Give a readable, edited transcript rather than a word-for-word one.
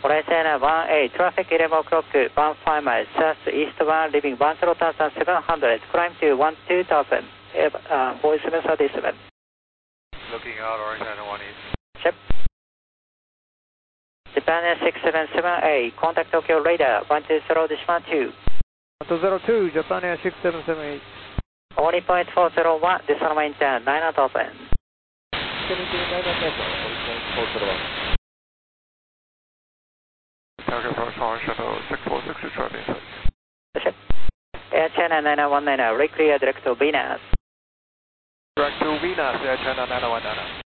Horizon 18, traffic 11 o'clock, 15 miles, southeastbound, leaving 10,700, climb to 12,000, 4737. Looking out, Horizon 1 East. Check. Japan 6778, contact Tokyo radar, 120 decimal 2. 102, Japan Air 6778. 40.401, decimal maintain, 9000. 401. Target approach 1 shuttle 646 driving inside. Check. Air China 919, reclear direct to Venus. Direct to Venus, Air China 919.